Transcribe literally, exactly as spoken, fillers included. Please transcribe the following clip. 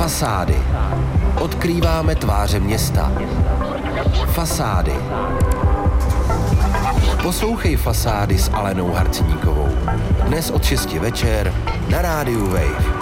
Fasády. Odkrýváme tváře města. Fasády. Poslouchej Fasády s Alenou Harceníkovou. Dnes od šesti večer na rádiu Wave.